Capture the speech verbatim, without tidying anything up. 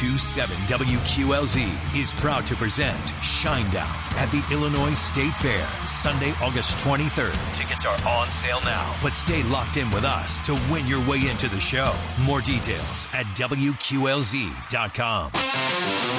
two seven W Q L Z is proud to present Shinedown at the Illinois State Fair, Sunday, August twenty-third. Tickets are on sale now, but stay locked in with us to win your way into the show. More details at W Q L Z dot com.